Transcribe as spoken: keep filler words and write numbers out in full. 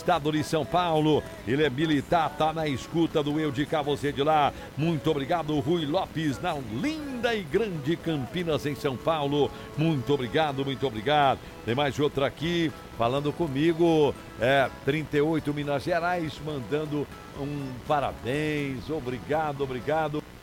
estado de São Paulo. Ele é militar, tá na escuta do Eu de Cá, Você de Lá. Muito obrigado, Rui Lopes, na linda e grande Campinas, em São Paulo. Muito obrigado, muito obrigado. Tem mais outra aqui falando comigo, é trinta e oito Minas Gerais, mandando um parabéns. Obrigado, obrigado.